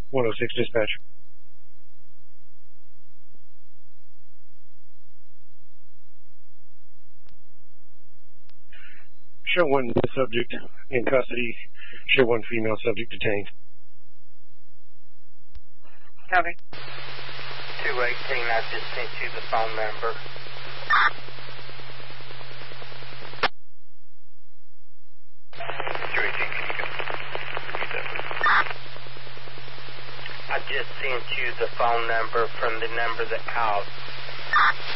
106 dispatch. Show 1 subject in custody. Show 1 female subject detained. Copy. 218, I just sent you the phone number. I just sent you the phone number from the number that called.